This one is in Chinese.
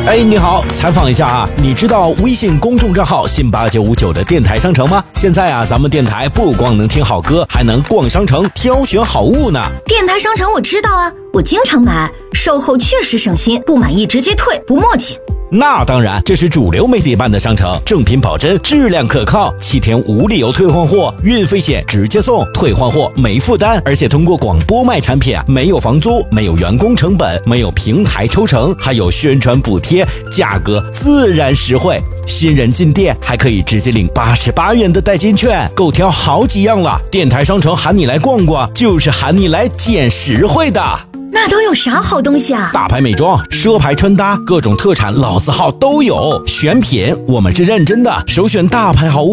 哎，你好，采访一下啊，你知道微信公众账号信8959的电台商城吗？现在啊，咱们电台不光能听好歌，还能逛商城挑选好物呢。 电台商城我知道啊，我经常买，售后确实省心，不满意直接退，不磨叽。 那当然，这是主流媒体办的商城，正品保真，质量可靠，7天无理由退换货，运费险直接送，退换货没负担，而且通过广播卖产品，没有房租，没有员工成本，没有平台抽成，还有宣传补贴，价格自然实惠。新人进店还可以直接领88元的代金券，够挑好几样了。电台商城喊你来逛逛，就是喊你来捡实惠的。 那都有啥好东西啊？ 大牌美妆、奢牌穿搭，各种特产老字号都有。选品我们是认真的，首选大牌好物。